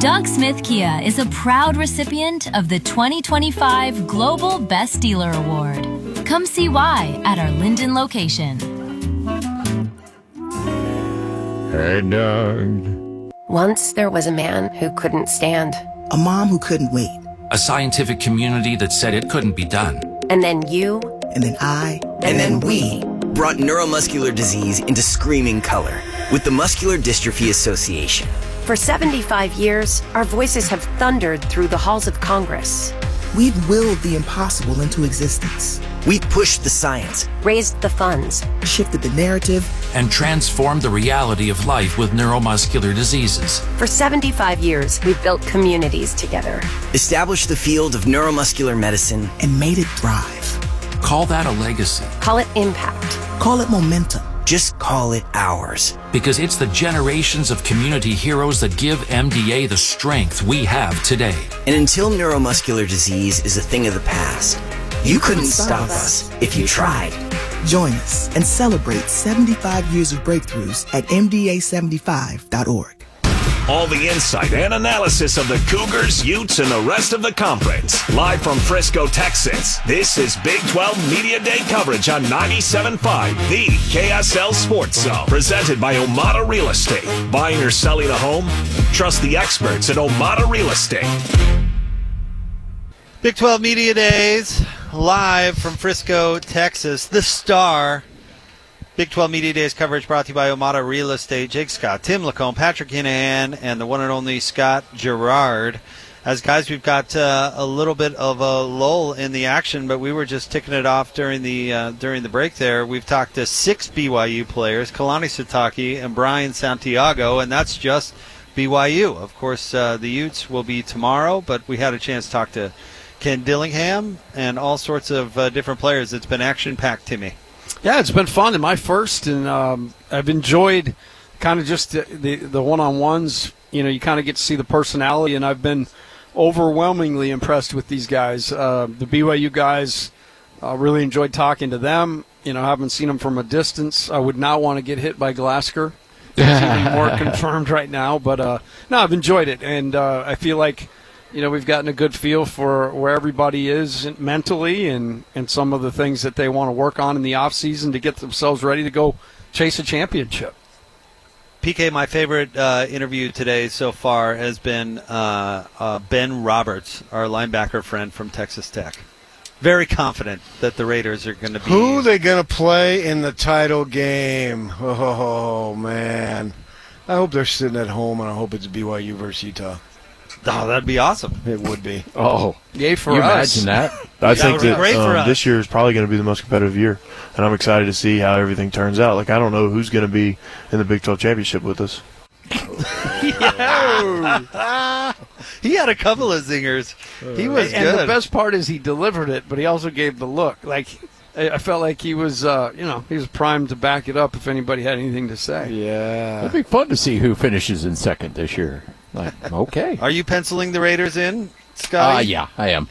Doug Smith Kia is a proud recipient of the 2025 Global Best Dealer Award. Come see why at our Linden location. Hey, Doug. Once there was a man who couldn't stand. A mom who couldn't wait. A scientific community that said it couldn't be done. And then you. And then I. And then we brought neuromuscular disease into screaming color with the Muscular Dystrophy Association. For 75 years, our voices have thundered through the halls of Congress. We've willed the impossible into existence. We've pushed the science, raised the funds, shifted the narrative, and transformed the reality of life with neuromuscular diseases. For 75 years, we've built communities together, established the field of neuromuscular medicine, and made it thrive. Call that a legacy. Call it impact. Call it momentum. Just call it ours. Because it's the generations of community heroes that give MDA the strength we have today. And until neuromuscular disease is a thing of the past, you couldn't stop us if you tried. Join us and celebrate 75 years of breakthroughs at MDA75.org. All the insight and analysis of the Cougars, Utes, and the rest of the conference. Live from Frisco, Texas, this is Big 12 Media Day coverage on 97.5, the KSL Sports Zone. Presented by Omada Real Estate. Buying or selling a home? Trust the experts at Omada Real Estate. Big 12 Media Days, live from Frisco, Texas. The Star. Big 12 Media Days coverage brought to you by Omada Real Estate. Jake Scott, Tim Lacombe, Patrick Hinahan, and the one and only Scott Gerard. As guys, we've got a little bit of a lull in the action, but we were just ticking it off during the break there. We've talked to 6 BYU players, Kalani Sitake and Brian Santiago, and that's just BYU. Of course, the Utes will be tomorrow, but we had a chance to talk to Ken Dillingham and all sorts of different players. It's been action-packed, Timmy. Yeah, it's been fun. And my first, and I've enjoyed kind of just the one-on-ones. You know, you kind of get to see the personality, and I've been overwhelmingly impressed with these guys. The BYU guys, really enjoyed talking to them. You know, haven't seen them from a distance. I would not want to get hit by Glasgow. It's even more confirmed right now. But, no, I've enjoyed it, and I feel like, you know, we've gotten a good feel for where everybody is mentally and some of the things that they want to work on in the offseason to get themselves ready to go chase a championship. PK, my favorite interview today so far has been Ben Roberts, our linebacker friend from Texas Tech. Very confident that the Raiders are going to be... Who are they going to play in the title game? Oh, man. I hope they're sitting at home, and I hope it's BYU versus Utah. Oh, that'd be awesome. It would be. Oh, yay for you us. Imagine that. I think that this year is probably going to be the most competitive year, and I'm excited to see how everything turns out. Like, I don't know who's going to be in the Big 12 championship with us. He had a couple of zingers. He was good. And the best part is he delivered it, but he also gave the look. Like, I felt like he was, he was primed to back it up if anybody had anything to say. Yeah. It'd be fun to see who finishes in second this year. Like, okay. Are you penciling the Raiders in, Scotty? Yeah, I am.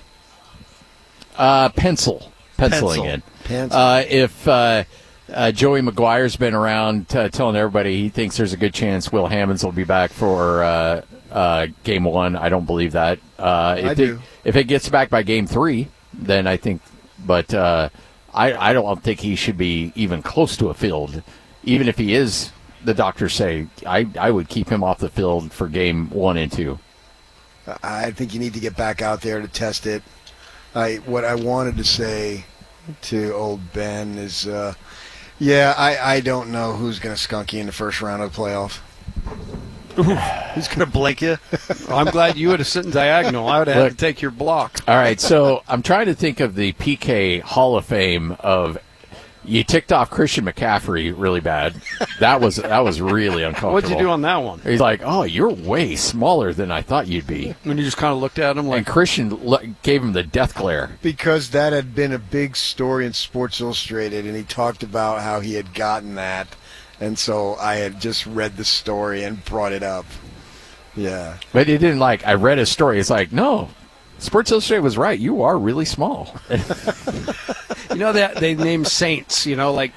Penciling in. If Joey McGuire's been around telling everybody he thinks there's a good chance Will Hammonds will be back for Game 1, I don't believe that. If it gets back by Game 3, then I think. But I don't think he should be even close to a field, even if he is. The doctors say I would keep him off the field for Game 1 and 2. I think you need to get back out there to test it. What I wanted to say to old Ben is, I don't know who's going to skunk you in the first round of the playoff. Who's going to blank you? I'm glad you would have sit in diagonal. I would have had to take your block. All right, so I'm trying to think of the PK Hall of Fame of. You ticked off Christian McCaffrey really bad. That was really uncomfortable. What'd you do on that one? He's like, "Oh, you're way smaller than I thought you'd be." When you just kind of looked at him like... And Christian gave him the death glare. Because that had been a big story in Sports Illustrated, and he talked about how he had gotten that. And so I had just read the story and brought it up. Yeah. But he didn't I read his story. It's like, no, Sports Illustrated was right. You are really small. You know that they named Saints,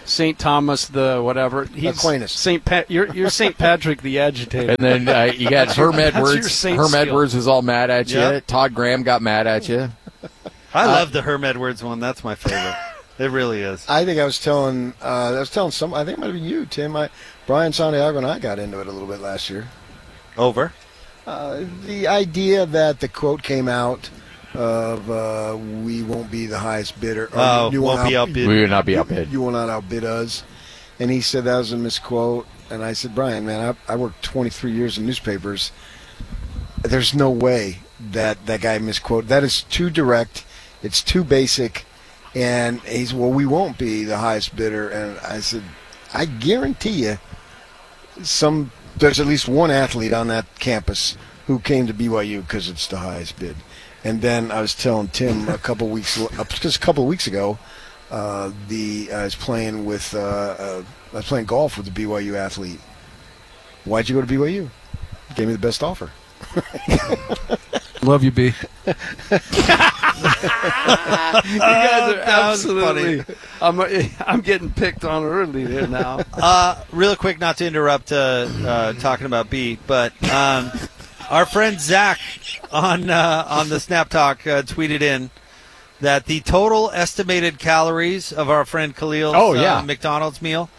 St. Thomas the whatever. He's Aquinas. You're St. Patrick the agitator. And then you got Herm Edwards. Herm Edwards was all mad at you. Yep. Todd Graham got mad at you. I love the Herm Edwards one. That's my favorite. It really is. I think I was telling some. I think it might have been you, Tim. Brian Santiago and I got into it a little bit last year. Over. The idea that the quote came out of we won't be the highest bidder. You won't be outbid. We will not be outbid. You will not outbid us. And he said that was a misquote. And I said, Brian, man, I worked 23 years in newspapers. There's no way that guy misquoted. That is too direct. It's too basic. And he's, well, we won't be the highest bidder. And I said, I guarantee you there's at least one athlete on that campus who came to BYU because it's the highest bid. And then I was telling Tim a couple of weeks ago, I was playing golf with a BYU athlete. Why'd you go to BYU? Gave me the best offer. Love you, B. You guys are absolutely. I'm getting picked on early there now. Real quick, not to interrupt talking about B, but our friend Zach on the Snap Talk tweeted in that the total estimated calories of our friend Khalil's McDonald's meal,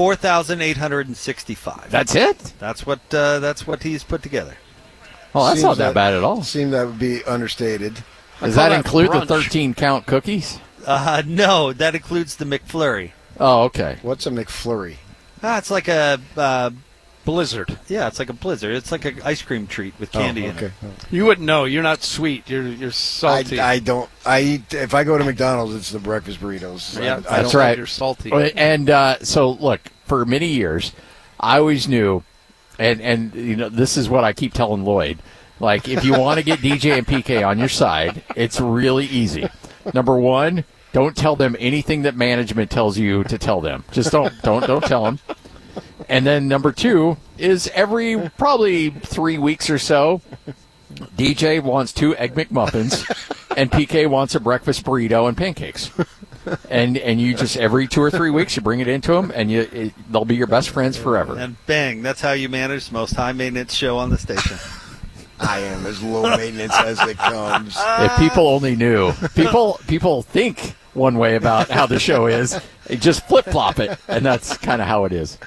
4,865. That's it? That's what he's put together. Oh, that's not that bad at all. Seemed that would be understated. Does that include the 13-count cookies? No, that includes the McFlurry. Oh, okay. What's a McFlurry? It's like a blizzard. Yeah, it's like a blizzard. It's like an ice cream treat with candy in it. You wouldn't know. You're not sweet. You're salty. I don't. I eat. If I go to McDonald's, it's the breakfast burritos. Yeah, that's right. You're salty. And so, look, for many years, I always knew, and this is what I keep telling Lloyd. Like, if you want to get DJ and PK on your side, it's really easy. Number one, don't tell them anything that management tells you to tell them. Just don't tell them. And then number two is every probably 3 weeks or so, DJ wants 2 Egg McMuffins, and PK wants a breakfast burrito and pancakes. And you just every 2 or 3 weeks you bring it into them, and they'll be your best friends forever. And bang, that's how you manage the most high maintenance show on the station. I am as low maintenance as it comes. If people only knew. People think one way about how the show is. They just flip-flop it, and that's kind of how it is.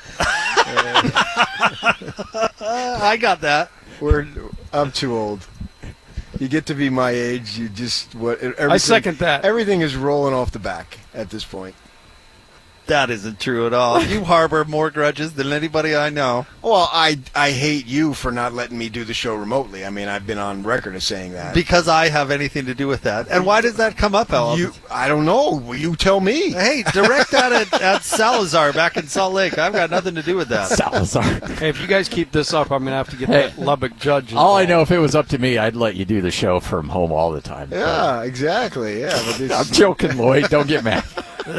I got that. I'm too old. You get to be my age, you just I second that. Everything is rolling off the back at this point. That isn't true at all. You harbor more grudges than anybody I know. Well, I hate you for not letting me do the show remotely. I mean, I've been on record as saying that. Because I have anything to do with that. And why does that come up, Ellen? I don't know. You tell me. Hey, direct that at Salazar back in Salt Lake. I've got nothing to do with that. Salazar. Hey, if you guys keep this up, I'm going to have to get that Lubbock judge involved. All I know, if it was up to me, I'd let you do the show from home all the time. Yeah, exactly. Yeah, but I'm joking, Lloyd. Don't get mad.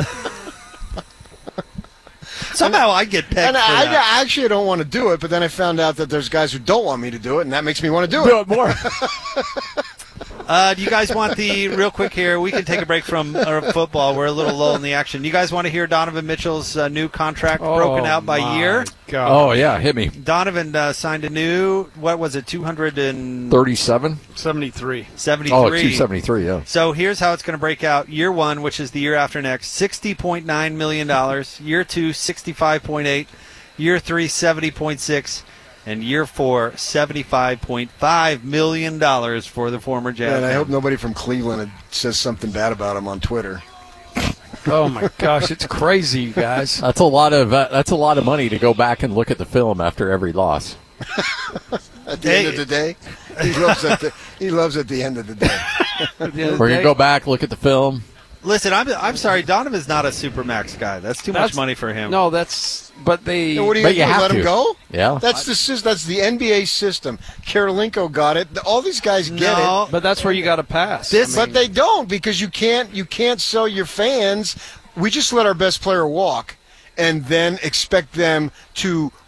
Somehow I get pegged and for that. I actually don't want to do it, but then I found out that there's guys who don't want me to do it, and that makes me want to do it more. Do you guys want real quick here, we can take a break from football. We're a little low in the action. You guys want to hear Donovan Mitchell's new contract broken out by year? God. Oh, yeah, hit me. Donovan signed a new, what was it, 237? 73. 73. Oh, 273, yeah. So here's how it's going to break out. Year one, which is the year after next, $60.9 million. Year two, $65.8. Year three, $70.6. And year four, $75.5 million for the former Jazz. And I hope nobody from Cleveland says something bad about him on Twitter. Oh my gosh, it's crazy, you guys. That's a lot of money to go back and look at the film after every loss. At the end of the day, he loves at the end of the day. We're gonna go back, look at the film. Listen, I'm sorry, Donovan's not a supermax guy. That's too much money for him. No, but they. What are you going to let him go? Yeah, that's the NBA system. Karolinko got it. All these guys get it, but that's where you got to pass. But they don't, because you can't sell your fans. We just let our best player walk, and then expect them to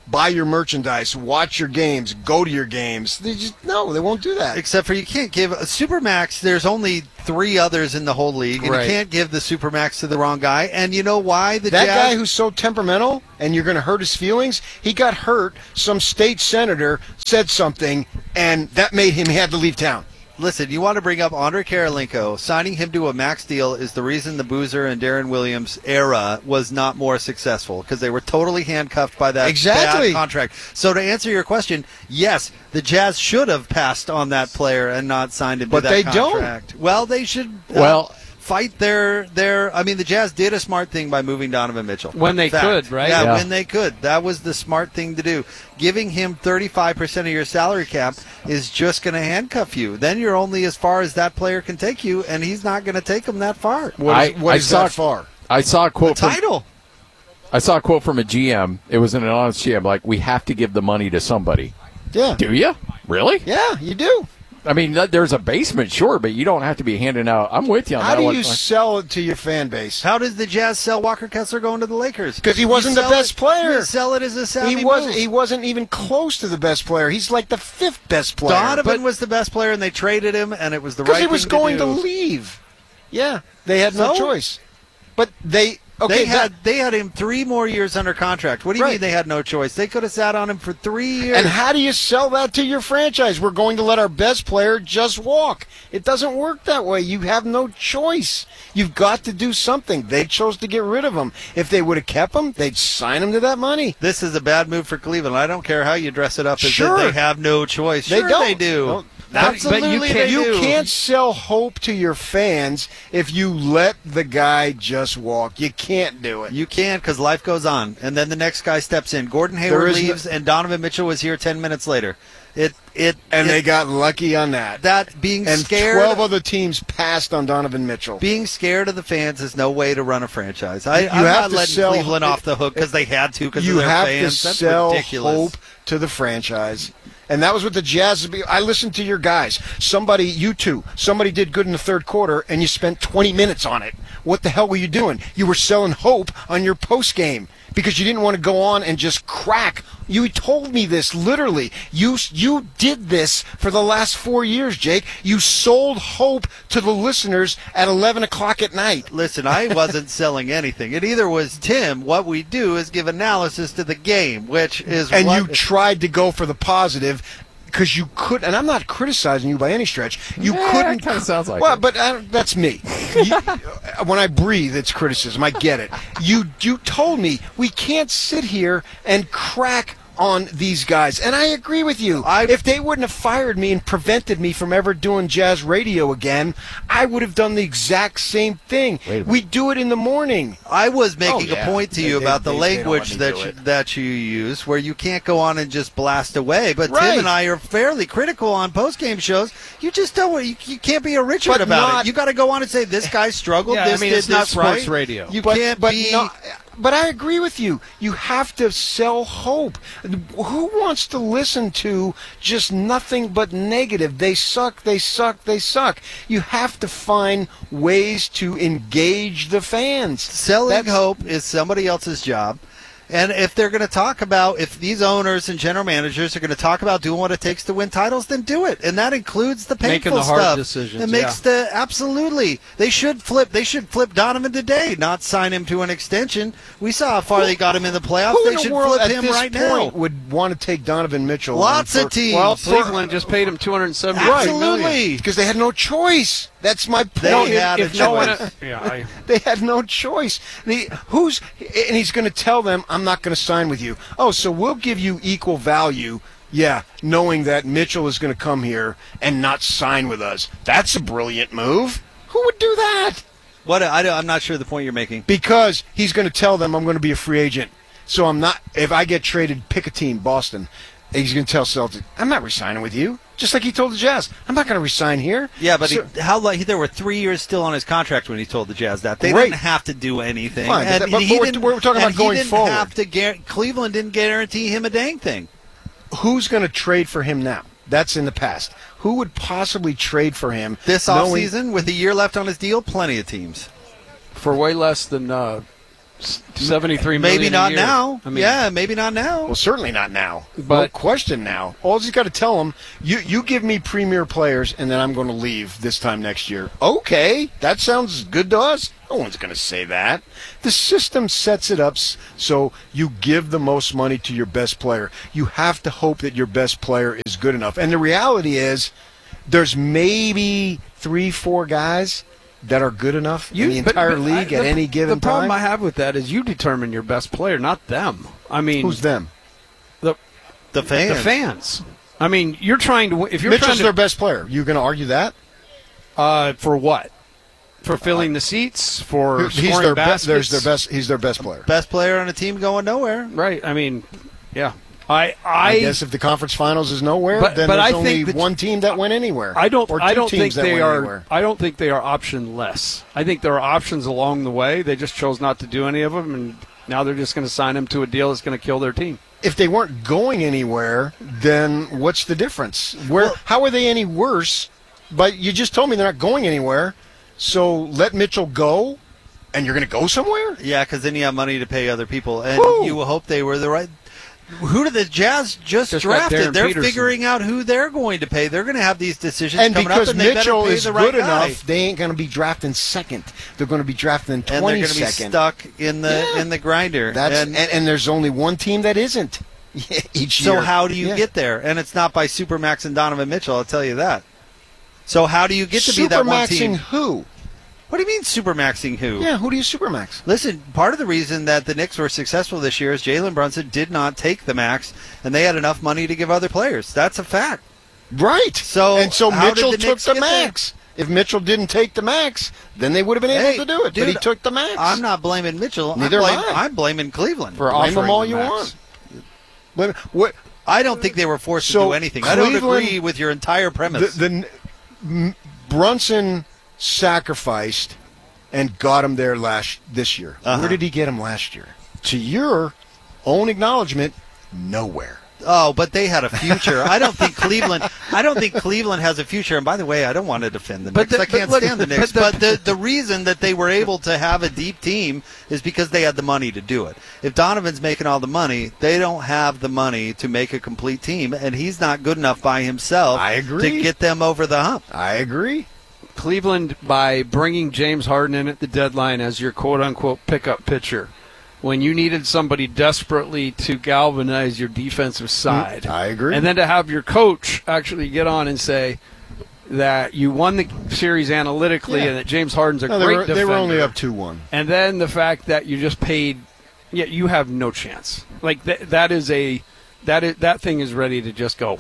buy your merchandise, watch your games, go to your games. They won't do that. Except for you can't give a Supermax. There's only 3 others in the whole league, and you can't give the Supermax to the wrong guy. And you know why? That guy who's so temperamental, and you're going to hurt his feelings. He got hurt. Some state senator said something, and that made him. He had to leave town. Listen, you want to bring up Andre Karolinko. Signing him to a max deal is the reason the Boozer and Darren Williams era was not more successful, because they were totally handcuffed by that bad contract. So to answer your question, yes, the Jazz should have passed on that player and not signed him to that contract. Don't. Well, they should fight their I mean, the Jazz did a smart thing by moving Donovan Mitchell. When they could, right? Yeah, when they could. That was the smart thing to do. Giving him 35% of your salary cap is just going to handcuff you. Then you're only as far as that player can take you, and he's not going to take him that far. What is that far? I saw a quote I saw a quote from a GM. It was an honest GM, like, we have to give the money to somebody. Yeah. Do you? Really? Yeah, you do. I mean, there's a basement, sure, but you don't have to be handing out. I'm with you on that one. How do you sell it to your fan base? How does the Jazz sell Walker Kessler going to the Lakers? Because he wasn't the best player. You sell it as a savvy He wasn't even close to the best player. He's like the 5th best player. Donovan was the best player, and they traded him, and it was the right thing to do. Because he was going to leave. Yeah, they had no choice. But they had him 3 more years under contract. What do you mean they had no choice? They could have sat on him for 3 years. And how do you sell that to your franchise? We're going to let our best player just walk. It doesn't work that way. You have no choice. You've got to do something. They chose to get rid of him. If they would have kept him, they'd sign him to that money. This is a bad move for Cleveland. I don't care how you dress it up as if they have no choice. They don't. They do. Don't. Absolutely, but you can't sell hope to your fans if you let the guy just walk. You can't do it. You can't, because life goes on, and then the next guy steps in. Gordon Hayward leaves, and Donovan Mitchell was here 10 minutes later. They got lucky on that. And scared. 12 other teams passed on Donovan Mitchell. Being scared of the fans is no way to run a franchise. I'm not letting Cleveland off the hook because they had to because of their fans. You have to sell hope to the franchise. And that was what the Jazz. I listened to your guys. Somebody did good in the 3rd quarter, and you spent 20 minutes on it. What the hell were you doing? You were selling hope on your post game because you didn't want to go on and just crack. You told me this literally. You did this for the last 4 years, Jake. You sold hope to the listeners at 11 o'clock at night. Listen, I wasn't selling anything. It either was Tim. What we do is give analysis to the game, which is you tried to go for the positive. Because you could, and I'm not criticizing you by any stretch. You couldn't. It kind of sounds like. Well, but that's me. When I breathe, it's criticism. I get it. You told me we can't sit here and crack on these guys, and I agree with you. If they wouldn't have fired me and prevented me from ever doing Jazz radio again, I would have done the exact same thing. We do it in the morning. I was making a point to you about the language that you use, where you can't go on and just blast away. But Tim and I are fairly critical on post-game shows. You just don't. You can't be a Richard about it. You got to go on and say this guy struggled. It's not sports radio. You can't be. But I agree with you. You have to sell hope. Who wants to listen to just nothing but negative? They suck, they suck, they suck. You have to find ways to engage the fans. Selling hope is somebody else's job. And if they're going to talk about, if these owners and general managers are going to talk about doing what it takes to win titles, then do it. And that includes the painful stuff. Making the hard decisions. It makes absolutely. They should flip Donovan today, not sign him to an extension. We saw how far they got him in the playoffs. Who they in should the world flip him right now. Would want to take Donovan Mitchell? Lots of teams. Well, Cleveland just paid him $270 million. Absolutely. Because they had no choice. That's my point. They had a choice. They had no choice. And he's going to tell them, I'm not going to sign with you. Oh, so we'll give you equal value, knowing that Mitchell is going to come here and not sign with us. That's a brilliant move. Who would do that? I'm not sure the point you're making. Because he's going to tell them I'm going to be a free agent. So I'm not. If I get traded, pick a team, Boston. He's going to tell Celtics, I'm not re-signing with you. Just like he told the Jazz, I'm not going to resign here. Yeah, but there were 3 years still on his contract when he told the Jazz that. They didn't have to do anything. Fine, but we're talking about going forward. Cleveland didn't guarantee him a dang thing. Who's going to trade for him now? That's in the past. Who would possibly trade for him this offseason with a year left on his deal? Plenty of teams. For way less than $73 million Maybe not a year. now. I mean, yeah, maybe not now. Well, certainly not now. But- no question now. All he's got to tell him, you give me premier players, and then I'm going to leave this time next year. Okay, that sounds good to us. No one's going to say that. The system sets it up so you give the most money to your best player. You have to hope that your best player is good enough. And the reality is, there's maybe 3-4 guys that are good enough in the entire league at any given time. The problem I have with that is you determine your best player, not them. I mean, who's them? The fans. The fans. I mean, you're trying to. If you're Mitchell's trying to, their best player. You going to argue that? For what? For filling the seats? For He's scoring their baskets? He's their best player. Best player on a team going nowhere. Right. I mean, yeah. I guess if the conference finals is nowhere, then there's only one team that went anywhere. I don't think they are. I don't think they are optionless. I think there are options along the way. They just chose not to do any of them, and now they're just going to sign them to a deal that's going to kill their team. If they weren't going anywhere, then what's the difference? How are they any worse? But you just told me they're not going anywhere, so let Mitchell go, and you're going to go somewhere? Yeah, because then you have money to pay other people, and Who? you will hope they were the right. Who did the Jazz just drafted? They're Peterson. figuring out who they're going to pay. They're going to have these decisions And coming because up, and they Mitchell better pay is the right good guy. enough, they ain't going to be drafting second. They're going to be drafting 22nd. And they're going to be stuck in the grinder. And there's only one team that isn't each year. So how do you get there? And it's not by Supermax and Donovan Mitchell, I'll tell you that. So how do you get to be that one team? Supermaxing who? What do you mean supermaxing who? Yeah, who do you supermax? Listen, part of the reason that the Knicks were successful this year is Jalen Brunson did not take the max, and they had enough money to give other players. That's a fact. Right. So Mitchell took the max. If Mitchell didn't take the max, then they would have been able to do it. Dude, but he took the max. I'm not blaming Mitchell. Neither am I. I'm blaming Cleveland. Blame them all you want. What? I don't think they were forced to do anything. I don't agree with your entire premise. Brunson sacrificed and got him there this year. Uh-huh. Where did he get him last year? To your own acknowledgement, nowhere. Oh, but they had a future. I don't think Cleveland has a future. And by the way, I don't want to defend the Knicks. I can't stand the Knicks. But the reason that they were able to have a deep team is because they had the money to do it. If Donovan's making all the money, they don't have the money to make a complete team, and he's not good enough by himself to get them over the hump. I agree. Cleveland, by bringing James Harden in at the deadline as your quote-unquote pickup pitcher, when you needed somebody desperately to galvanize your defensive side. I agree. And then to have your coach actually get on and say that you won the series analytically and that James Harden's a great defender. They were only up 2-1. And then the fact that you just paid, you have no chance. Like that thing is ready to just go.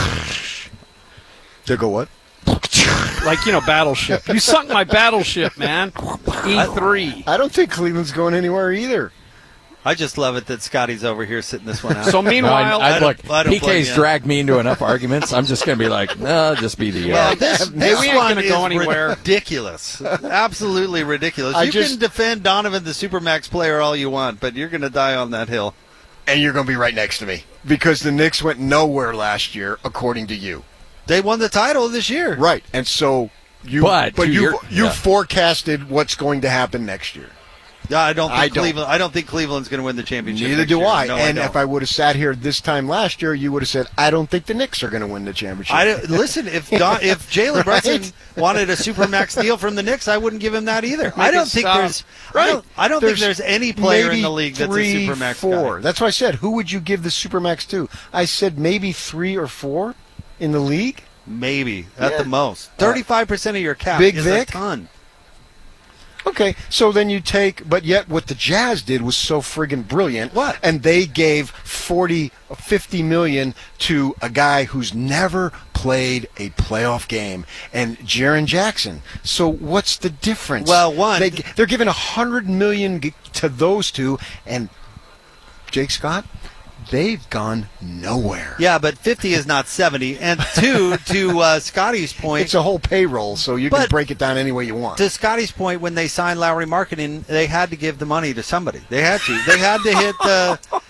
To go what? Like, Battleship. You sunk my battleship, man. E3. I don't think Cleveland's going anywhere either. I just love it that Scotty's over here sitting this one out. So meanwhile, PK's dragged me into enough arguments. I'm just going to be like, no, just be the. Well, this one is go anywhere. Ridiculous. Absolutely ridiculous. You can defend Donovan, the Supermax player, all you want, but you're going to die on that hill. And you're going to be right next to me because the Knicks went nowhere last year, according to you. They won the title this year, right? And so you forecasted what's going to happen next year. Yeah, I don't think Cleveland's going to win the championship. Neither do I. No, and if I would have sat here this time last year, you would have said, "I don't think the Knicks are going to win the championship." Listen, if Jalen Brunson wanted a supermax deal from the Knicks, I wouldn't give him that either. I don't think there's any player in the league that's a supermax guy. That's why I said, who would you give the supermax to? I said maybe 3 or 4 in the league. Maybe at the most. 35% of your cap Big is Vic? a ton. Okay, so then you but yet what the Jazz did was so friggin' brilliant. What? And they gave $50 million to a guy who's never played a playoff game, and Jaren Jackson. So what's the difference? Well, they're giving $100 million to those two, and Jake Scott, they've gone nowhere. Yeah, but 50 is not 70. And 2, to Scotty's point, it's a whole payroll, so you can break it down any way you want. To Scotty's point, when they signed Lowry Marketing, they had to give the money to somebody. They had to. They had to hit the.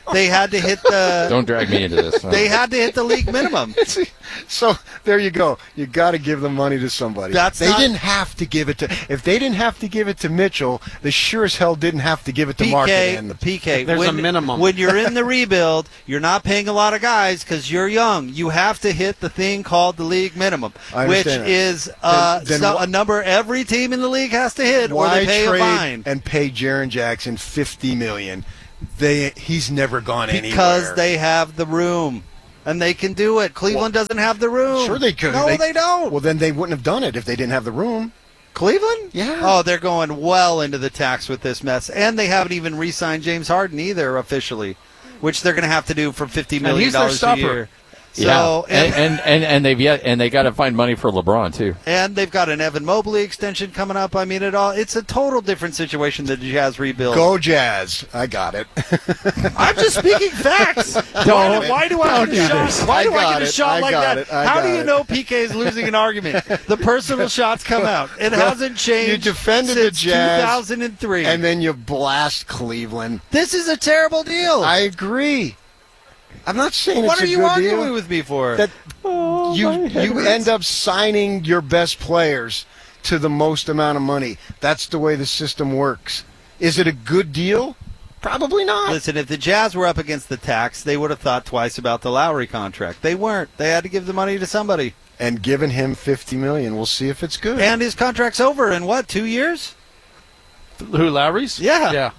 they had to hit the. Don't drag me into this. They had to hit the league minimum. So there you go. You got to give the money to somebody. They didn't have to give it to. If they didn't have to give it to Mitchell, they sure as hell didn't have to give it to Markkanen. PK. There's a minimum. When you're in the rebuild, you're not paying a lot of guys because you're young. You have to hit the thing called the league minimum, which is a number every team in the league has to hit, or they pay a fine. And pay Jaren Jackson $50 million. He's never gone anywhere because they have the room. And they can do it. Cleveland doesn't have the room. Sure they could. No, they don't. Well, then they wouldn't have done it if they didn't have the room. Cleveland? Yeah. Oh, they're going well into the tax with this mess. And they haven't even re-signed James Harden either officially, which they're going to have to do for $50 million a year. So, and they got to find money for LeBron too. And they've got an Evan Mobley extension coming up. I mean, it's a total different situation than the Jazz rebuild. Go Jazz! I got it. I'm just speaking facts. Why do I get a shot? Why do I get a shot like that? How do you know PK is losing an argument? The personal shots come out. It hasn't changed. You defended the since Jazz 2003, and then you blast Cleveland. This is a terrible deal. I agree. I'm not saying what it's a good deal. What are you arguing with me for? That you end up signing your best players to the most amount of money. That's the way the system works. Is it a good deal? Probably not. Listen, if the Jazz were up against the tax, they would have thought twice about the Lowry contract. They weren't. They had to give the money to somebody. And giving him $50 million. We'll see if it's good. And his contract's over in 2 years? Who, Lowry's? Yeah.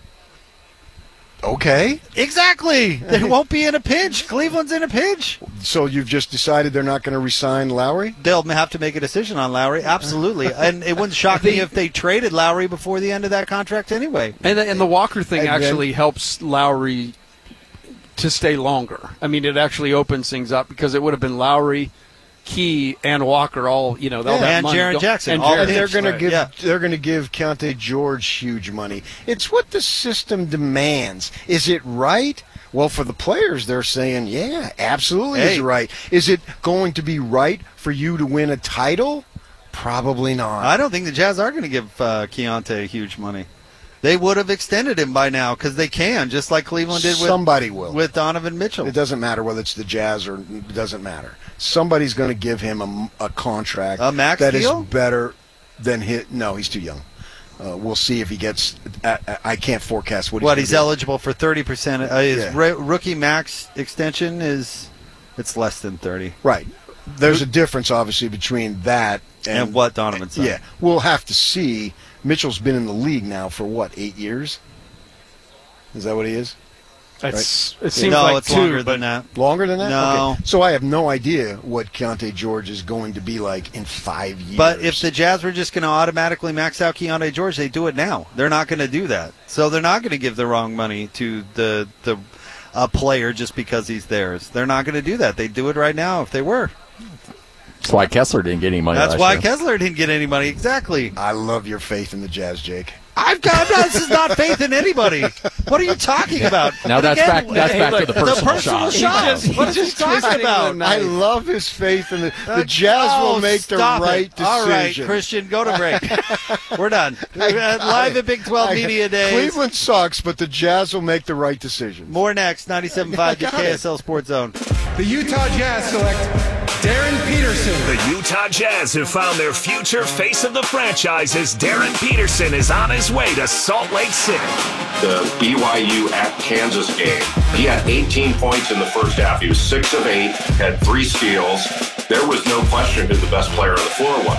Okay. Exactly. They won't be in a pinch. Cleveland's in a pinch. So you've just decided they're not going to re-sign Lowry? They'll have to make a decision on Lowry, absolutely. And it wouldn't shock me if they traded Lowry before the end of that contract anyway. And the Walker thing actually helps Lowry to stay longer. I mean, it actually opens things up because it would have been Lowry, Key, and Walker all, all that and money. Jaren Jackson. And they're going to give Keontae George huge money. It's what the system demands. Is it right? Well, for the players, they're saying, yeah, absolutely it's right. Is it going to be right for you to win a title? Probably not. I don't think the Jazz are going to give Keontae huge money. They would have extended him by now because they can, just like Cleveland did with Donovan Mitchell. It doesn't matter whether it's the Jazz or it doesn't matter. Somebody's going to give him a contract that is better than his. No, he's too young. We'll see if he gets. I can't forecast what he's eligible for 30%. His rookie max extension it's less than 30. Right. There's a difference, obviously, between that and what Donovan said. Yeah, we'll have to see. Mitchell's been in the league now for 8 years? Is that what he is? It seems like it's longer than that. Longer than that? No. Okay. So I have no idea what Keontae George is going to be like in 5 years. But if the Jazz were just going to automatically max out Keontae George, they do it now. They're not going to do that. So they're not going to give the wrong money to a player just because he's theirs. They're not going to do that. They'd do it right now if they were. That's why Kessler didn't get any money. That's why Kessler didn't get any money. Exactly. I love your faith in the Jazz, Jake. This is not faith in anybody. What are you talking about? Now that's back to the personal shot. What is he talking about? I love his faith in the Jazz will make the right decision. All right, Christian, go to break. We're done. Live at Big 12 Media Days. Cleveland sucks, but the Jazz will make the right decision. More next, 97.5 the KSL Sports Zone. The Utah Jazz select Darren Peterson. The Utah Jazz have found their future face of the franchise as Darren Peterson is on his way to Salt Lake City. The BYU at Kansas game, he had 18 points in the first half. He was 6 of 8, had 3 steals. There was no question who the best player on the floor was.